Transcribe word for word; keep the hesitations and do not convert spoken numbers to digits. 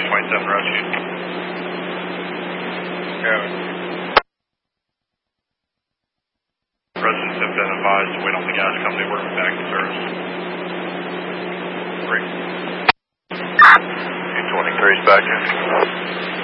twenty-seven rescue. Yeah. Residents have been advised to wait on the gas company working back in service. Great. two twenty-three is back in.